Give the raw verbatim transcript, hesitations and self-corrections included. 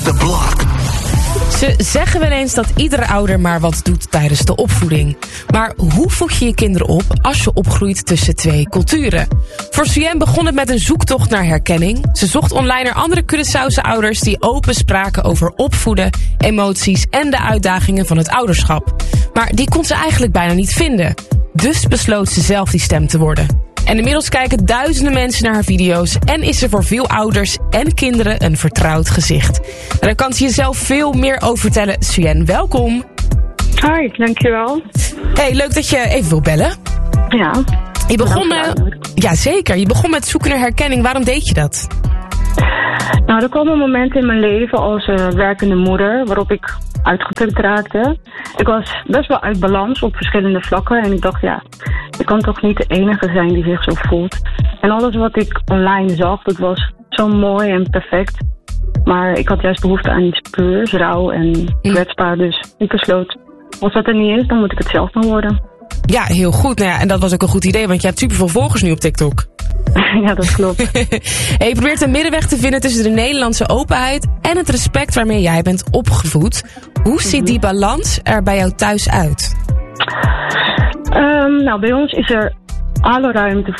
the block. Ze zeggen wel eens dat iedere ouder maar wat doet tijdens de opvoeding. Maar hoe voed je je kinderen op als je opgroeit tussen twee culturen? Voor Suen begon het met een zoektocht naar herkenning. Ze zocht online naar andere Curaçaose ouders die open spraken over opvoeden, emoties en de uitdagingen van het ouderschap. Maar die kon ze eigenlijk bijna niet vinden. Dus besloot ze zelf die stem te worden. En inmiddels kijken duizenden mensen naar haar video's en is ze voor veel ouders en kinderen een vertrouwd gezicht. En daar kan ze je zelf veel meer over vertellen. Suen, welkom. Hi, dankjewel. Hey, leuk dat je even wil bellen. Ja. Je begon, uh, ja zeker, je begon met zoeken naar herkenning. Waarom deed je dat? Nou, er kwam een moment in mijn leven als uh, werkende moeder waarop ik uitgeput raakte. Ik was best wel uit balans op verschillende vlakken en ik dacht, ja, ik kan toch niet de enige zijn die zich zo voelt. En alles wat ik online zag, dat was zo mooi en perfect. Maar ik had juist behoefte aan iets puurs, rauw en kwetsbaar. Dus ik besloot, als dat er niet is, dan moet ik het zelf maar worden. Ja, heel goed. Nou ja, en dat was ook een goed idee, want je hebt superveel volgers nu op TikTok. Ja, dat klopt. Hey, je probeert een middenweg te vinden tussen de Nederlandse openheid en het respect waarmee jij bent opgevoed. Hoe ziet die balans er bij jou thuis uit? Um, nou, bij ons is er alle ruimte